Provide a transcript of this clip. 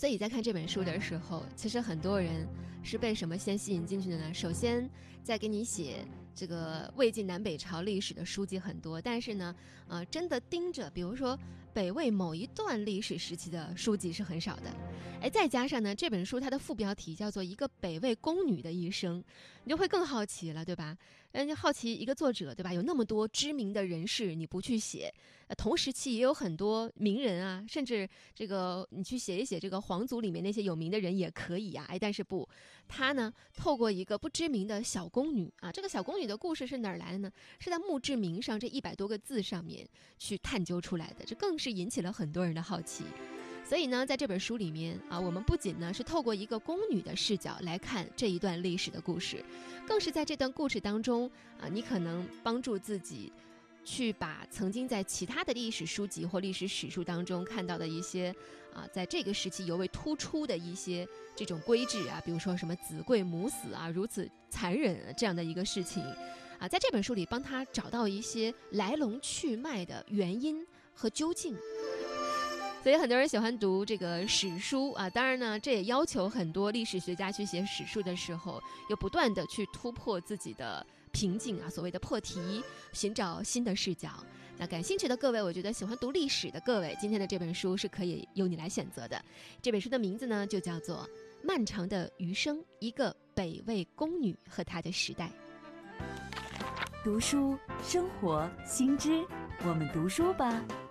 所以在看这本书的时候，其实很多人是被什么先吸引进去的呢？首先在给你写这个魏晋南北朝历史的书籍很多，但是呢，真的盯着比如说北魏某一段历史时期的书籍是很少的。再加上呢，这本书它的副标题叫做一个北魏宫女的一生，你就会更好奇了，对吧？就好奇一个作者，对吧？有那么多知名的人士，你不去写，同时期也有很多名人啊，甚至这个你去写一写这个皇族里面那些有名的人也可以啊。但是不，他呢透过一个不知名的小宫女啊，这个小宫女的故事是哪儿来的呢？是在墓志铭上这100多个字上面去探究出来的，这更是引起了很多人的好奇。所以呢，在这本书里面啊，我们不仅呢是透过一个宫女的视角来看这一段历史的故事，更是在这段故事当中啊，你可能帮助自己去把曾经在其他的历史书籍或历史史书当中看到的一些在这个时期尤为突出的一些这种规制啊，比如说什么子贵母死啊，如此残忍这样的一个事情啊，在这本书里帮他找到一些来龙去脉的原因和究竟。所以很多人喜欢读这个史书啊，当然呢，这也要求很多历史学家去写史书的时候，又不断的去突破自己的瓶颈啊，所谓的破题，寻找新的视角。那感兴趣的各位，我觉得喜欢读历史的各位，今天的这本书是可以由你来选择的。这本书的名字呢，就叫做《漫长的余生：一个北魏宫女和她的时代》。 读书，生活，新知，我们读书吧。